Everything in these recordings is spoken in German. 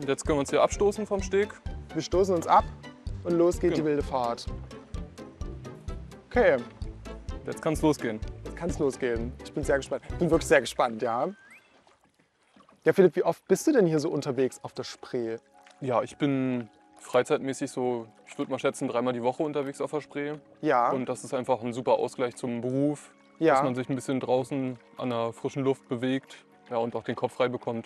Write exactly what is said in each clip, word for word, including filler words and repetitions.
Und jetzt können wir uns hier abstoßen vom Steg. Wir stoßen uns ab und los geht Genau. die wilde Fahrt. Okay, Jetzt kann es losgehen. jetzt kann es losgehen. Ich bin sehr gespannt. Ich bin wirklich sehr gespannt, ja. Ja, Philipp, wie oft bist du denn hier so unterwegs auf der Spree? Ja, ich bin freizeitmäßig so, ich würde mal schätzen, dreimal die Woche unterwegs auf der Spree. Ja, Und das ist einfach ein super Ausgleich zum Beruf, ja. dass man sich ein bisschen draußen an der frischen Luft bewegt, ja, und auch den Kopf frei bekommt.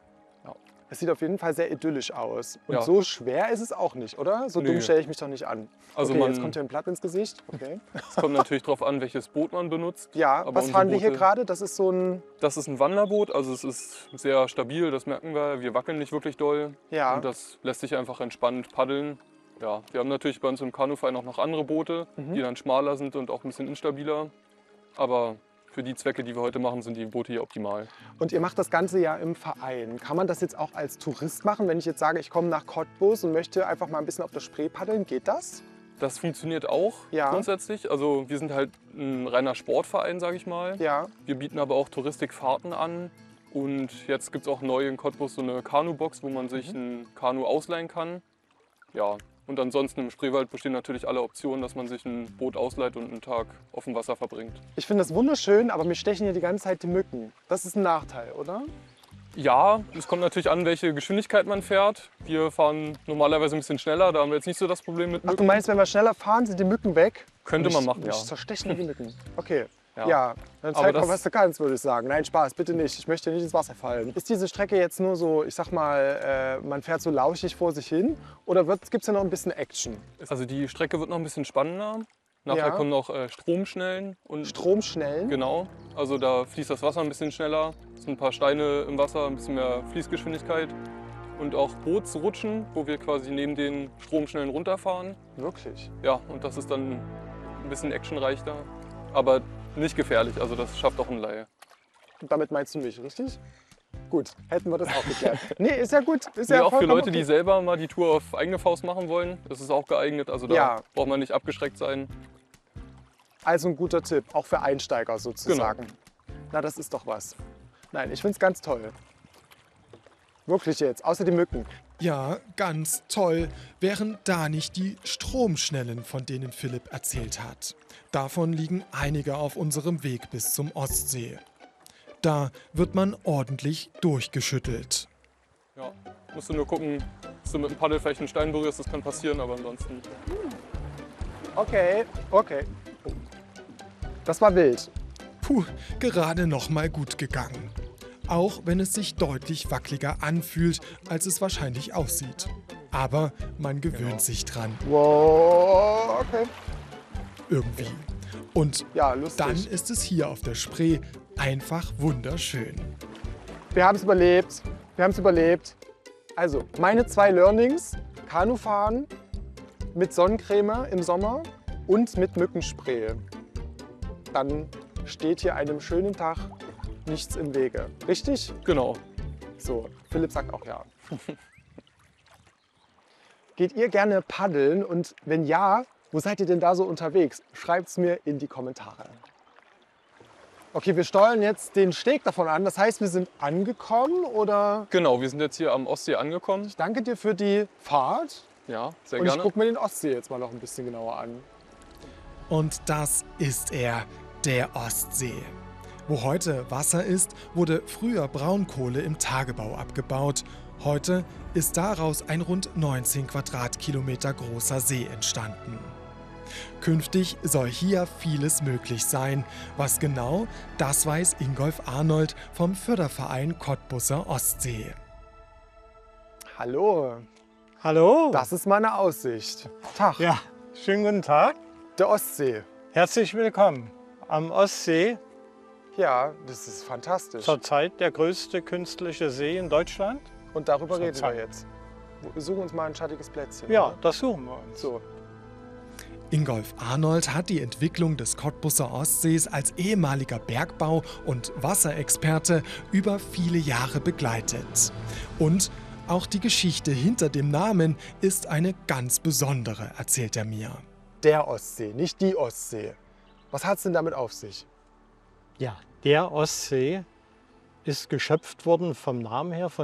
Es sieht auf jeden Fall sehr idyllisch aus. Und Ja. so schwer ist es auch nicht, oder? So Nee. dumm stelle ich mich doch nicht an. Also okay, man- jetzt kommt hier ein Blatt ins Gesicht. Okay. Es kommt natürlich darauf an, welches Boot man benutzt. Ja, Aber was unsere fahren wir hier Boote- gerade? Das ist so ein... Das ist ein Wanderboot, also es ist sehr stabil, das merken wir. Wir wackeln nicht wirklich doll Ja, und das lässt sich einfach entspannt paddeln. Ja, wir haben natürlich bei uns im Kanuverein auch noch andere Boote, Mhm. die dann schmaler sind und auch ein bisschen instabiler. Aber für die Zwecke, die wir heute machen, sind die Boote hier optimal. und ihr macht das Ganze ja im Verein. Kann man das jetzt auch als Tourist machen? Wenn ich jetzt sage, ich komme nach Cottbus und möchte einfach mal ein bisschen auf der Spree paddeln, geht das? Das funktioniert auch Ja. grundsätzlich. Also wir sind halt ein reiner Sportverein, sage ich mal. Ja. Wir bieten aber auch Touristikfahrten an. Und jetzt gibt es auch neu in Cottbus so eine Kanubox, wo man sich ein Kanu ausleihen kann. Ja, und ansonsten im Spreewald bestehen natürlich alle Optionen, dass man sich ein Boot ausleiht und einen Tag auf dem Wasser verbringt. Ich finde das wunderschön, aber mir stechen hier die ganze Zeit die Mücken. Das ist ein Nachteil, oder? Ja, es kommt natürlich an, welche Geschwindigkeit man fährt. Wir fahren normalerweise ein bisschen schneller, da haben wir jetzt nicht so das Problem mit Ach, du Mücken. meinst, wenn wir schneller fahren, sind die Mücken weg? Könnte Und man ich- machen, und ja. Ich zersteche mir die Mücken. Okay. Ja, Ja. dann Aber zeig mal, das- was du kannst, würde ich sagen. Nein, Spaß, bitte nicht. Ich möchte nicht ins Wasser fallen. Ist diese Strecke jetzt nur so, ich sag mal, äh, man fährt so lauschig vor sich hin? Oder gibt es ja noch ein bisschen Action? Also die Strecke wird noch ein bisschen spannender. Nachher Ja. kommen noch äh, Stromschnellen. Und Stromschnellen? Genau, also da fließt das Wasser ein bisschen schneller. Es sind ein paar Steine im Wasser, ein bisschen mehr Fließgeschwindigkeit. Und auch Bootsrutschen, wo wir quasi neben den Stromschnellen runterfahren. Wirklich? Ja, und das ist dann ein bisschen actionreicher, aber nicht gefährlich. Also das schafft auch ein Laie. Damit meinst du mich, richtig? Gut, hätten wir das auch geklärt. Nee, ist ja gut. Ist Nee, ja auch für vollkommen Leute, die okay. selber mal die Tour auf eigene Faust machen wollen, das ist auch geeignet. Also da Ja. braucht man nicht abgeschreckt sein. Also ein guter Tipp, auch für Einsteiger sozusagen. Genau. Na, das ist doch was. Nein, ich finde es ganz toll. Wirklich jetzt, außer die Mücken. Ja, ganz toll, wären da nicht die Stromschnellen, von denen Philipp erzählt hat. Davon liegen einige auf unserem Weg bis zum Ostsee. Da wird man ordentlich durchgeschüttelt. Ja, musst du nur gucken, dass du mit dem Paddel vielleicht einen Stein berührst, das kann passieren, aber ansonsten. Okay, okay. Das war wild. Puh, gerade noch mal gut gegangen. Auch wenn es sich deutlich wackeliger anfühlt, als es wahrscheinlich aussieht. Aber man gewöhnt Genau. sich dran, Wow, okay. irgendwie. Und Ja, lustig. dann ist es hier auf der Spree einfach wunderschön. Wir haben es überlebt. Wir haben es überlebt. Also, meine zwei Learnings: Kanufahren mit Sonnencreme im Sommer und mit Mückenspray. Dann steht hier einem schönen Tag nichts im Wege. Richtig? Genau. So, Philipp sagt auch ja. Geht ihr gerne paddeln? Und wenn ja, wo seid ihr denn da so unterwegs? Schreibt es mir in die Kommentare. Okay, wir steuern jetzt den Steg davon an. Das heißt, wir sind angekommen oder? Genau, wir sind jetzt hier am Ostsee angekommen. Ich danke dir für die Fahrt. Ja, sehr Und ich gerne. gucke mir den Ostsee jetzt mal noch ein bisschen genauer an. Und das ist er, der Ostsee. Wo heute Wasser ist, wurde früher Braunkohle im Tagebau abgebaut. Heute ist daraus ein rund neunzehn Quadratkilometer großer See entstanden. Künftig soll hier vieles möglich sein. Was genau, das weiß Ingolf Arnold vom Förderverein Cottbuser Ostsee. Hallo, Hallo. das ist meine Aussicht. Tag, Ja, schönen guten Tag. der Ostsee. Herzlich willkommen am Ostsee. Ja, das ist fantastisch. Zurzeit der größte künstliche See in Deutschland. Und darüber reden wir Zurzeit. jetzt. Wir suchen uns mal ein schattiges Plätzchen. Ja, oder? das suchen wir uns. So. Ingolf Arnold hat die Entwicklung des Cottbuser Ostsees als ehemaliger Bergbau- und Wasserexperte über viele Jahre begleitet. Und auch die Geschichte hinter dem Namen ist eine ganz besondere, erzählt er mir. Der Ostsee, nicht die Ostsee. Was hat es denn damit auf sich? Ja, der Ostsee ist geschöpft worden vom Namen her von